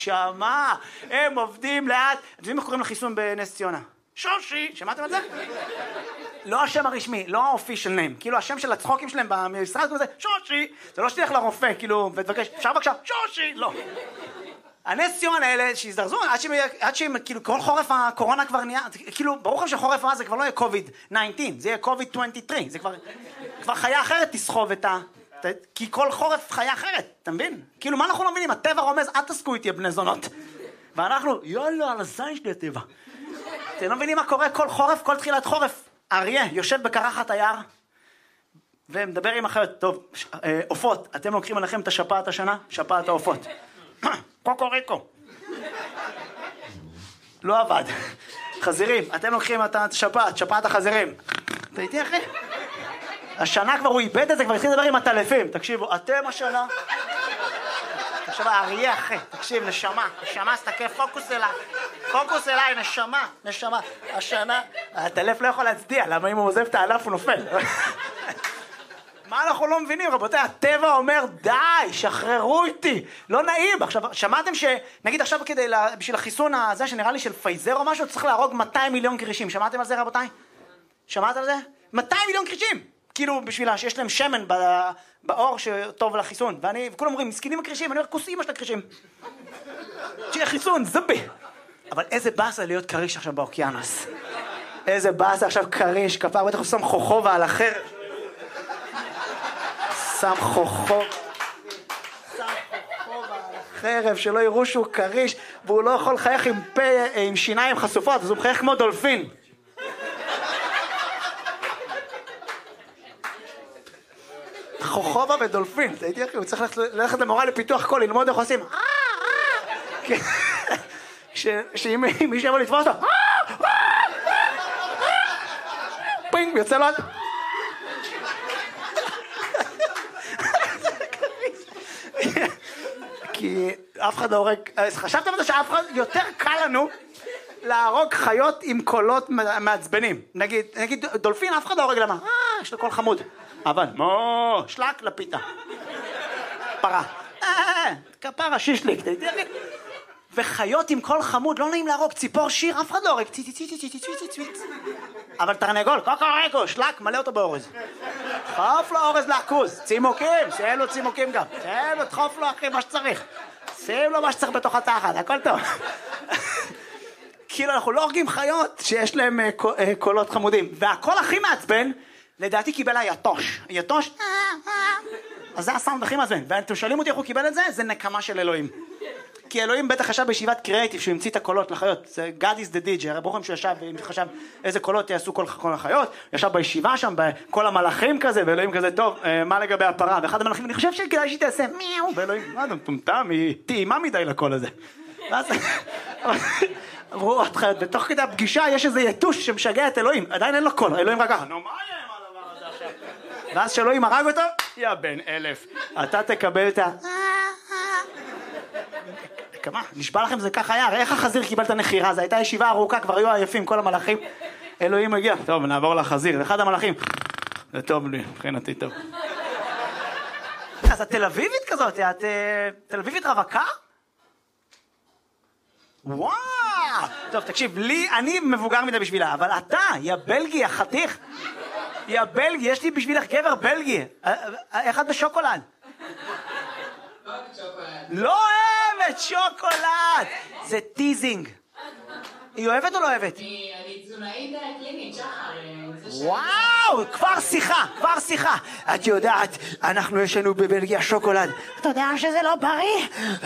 שמה, הם עובדים לאט. אתם יודעים איך קוראים לחיסון בנס ציונה? שושי, שמעתם על זה? לא השם הרשמי, לא האופישל ניים, כאילו השם של הצחוקים שלהם במשרד כמו זה, שושי, זה לא שתלך לרופא, כאילו, ותבקש, אפשר בבקשה, שושי, לא. הנס ציונה האלה שהזדרזו, עד שהם, כאילו, כל חורף הקורונה כבר נהיה, כאילו, ברור לך שחורף הזה כבר לא יהיה COVID-19, זה יהיה COVID-23, זה כבר חיה אחרת תסחוב את ה... כי כל חורף חיה אחרת, אתה מבין? כאילו, מה אנחנו לא מבינים? הטבע רומז, אל תסקו איתי בני זונות. ואנחנו, יאללה, על הזין שלי הטבע. אתם לא מבינים מה קורה כל חורף, כל תחילת חורף. אריה יושב בקרחת היער, ומדבר עם אחרת, טוב, עופות, אתם לוקחים עליכם את השפעת השנה? שפעת העופות. קוקוריקו. לא עבד. חזירים, אתם לוקחים את השפעת, שפעת החזירים. אתה איתי אחי? השנה כבר הוא איבד את זה, כבר התחיל לדבר עם הטלפים. תקשיבו, אתם השנה... עכשיו, אריה אחי, תקשיב, נשמה, סתכל, פוקוס אליי, נשמה, השנה, הטלף לא יכול להצדיע, למה אם הוא עוזב את הענף הוא נופל? מה אנחנו לא מבינים, רבותיי? הטבע אומר, די, שחררו איתי, לא נעים. עכשיו, שמעתם נגיד עכשיו בשביל החיסון הזה, שנראה לי של פייזר או משהו, צריך להרוג 200 מיליון קרישים, שמעתם על זה, רבותיי? שמעת על זה? 200 מיליון קרישים! כאילו, בשבילה שיש להם שמן באור שטוב לחיסון, וכולם אומרים, מסכנים הקרישים, אני אומר, כוס אמא של הקרישים. שיהיה חיסון, זבי. אבל איזה באסה להיות קריש עכשיו באוקיינוס. איזה באסה עכשיו קריש, כפר, בטח הוא שם חוכובה על החרב. שם חוכובה על החרב, שלא יראו שהוא קריש, והוא לא יכול לחייך עם פה, עם שיניים חשופות, אז הוא מחייך כמו דולפין. חוכובה ודולפין, הייתי אחי, הוא צריך ללכת למורה לפיתוח קול, ללמוד איך עושים שאם מישהו יבוא לתפוס אותו פינג, יוצא לו כי אף אחד לא הורג, חשבתם על זה שאף אחד, יותר קל לנו להרוג חיות עם קולות מעצבנים. נגיד דולפין, אף אחד לא הורג למה? יש לו קול חמוד. אבל, שלק לפיתה. פרה. כפרה, שישליק. וחיות עם קול חמוד, לא נעים להרוג. ציפור שיר, אף אחד לא הורג. אבל תרנגול, קוקוריקו, שלק, מלא אותו באורז. דחוף לו אורז לעכוז. צימוקים, שיהיה לו צימוקים גם. שיהיה לו, דחוף לו אחי מה שצריך. שים לו מה שצריך בתוך התחת, הכל טוב. כאילו אנחנו לא הורגים חיות שיש להם קולות חמודים. והקול הכי מעצבן, לדעתי קיבל היתוש. יתוש, אז זה הסאונד הכי מעצבן. ואתם שואלים אותי איך הוא קיבל את זה? זה נקמה של אלוהים. כי אלוהים בטח חשב בישיבת קריאטיב שהוא המציא את הקולות לחיות. זה God is the DJ. הרי ברוכם שהוא ישב וחשב איזה קולות יעשו כל החיות. ישב בישיבה שם, בכל המלאכים כזה, ואלוהים כזה, טוב, מה לגבי הפרה? ואחד המלאכים, אני חושב שכדאי שהיא תעשה מיהו. ואלוהים, מה אתה מטומטם? היא טעימה מדי לקול הזה. ואז... אמרו עוד חיות, בתוך כדי הפגישה יש איזה יתוש שמשגע את אלוהים, עדיין אין לו קול, אלוהים רק ככה, נו מה יהיה עם הדבר הזה עכשיו? ואז שאלוהים הרג אותו, יא בן 1000, אתה תקבל את ה... כמה? נשבע לכם זה ככה היה, איך החזיר קיבל את הנחירה, זו הייתה ישיבה ארוכה, כבר היו עייפים כל המלאכים, אלוהים הגיע, טוב נעבור לחזיר, אחד המלאכים, זה טוב לי, מבחינתי טוב. אז את תל אביבית כזאת, את תל אביבית רווקה? וואו! טוב, תקשיב, אני מבוגר מדי בשבילה, אבל אתה, יא בלגי, החתיך, יא בלגי, יש לי בשבילך גבר בלגי, איך את בשוקולד? לא אוהבת שוקולד! זה טיזינג. היא אוהבת או לא אוהבת? אני תזונאית קלינית, שחר. וואו, כבר שיחה. את יודעת, אנחנו יש לנו בבלגיה שוקולד. אתה יודע שזה לא בריא?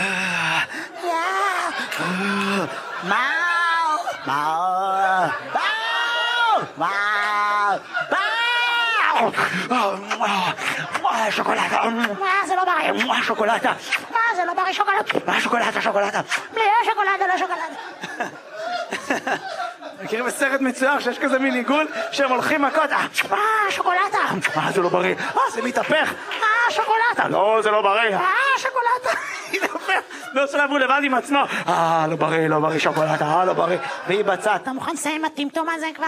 שוקולדה, זה לא בריא, שוקולדה, זה לא בריא, שוקולדה, בלי שוקולדה, לא שוקולדה. מכירים בסרט מצויר שיש כזה מין עיגול שהם הולכים מכות, שוקולדה, זה לא בריא, זה מתהפך, שוקולדה, לא זה לא בריא, שוקולדה, מתהפך, לא שלב הוא לבד עם עצמו, לא בריא, שוקולדה, לא בריא, והיא בצד, אתה מוכן לסיים הטמטום הזה כבר?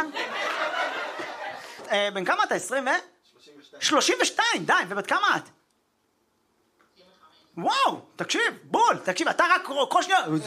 בן כמה אתה? 20 ו? 32, די, ובת כמה את? וואו, תקשיב, בול, תקשיב, אתה רק כל שנייה...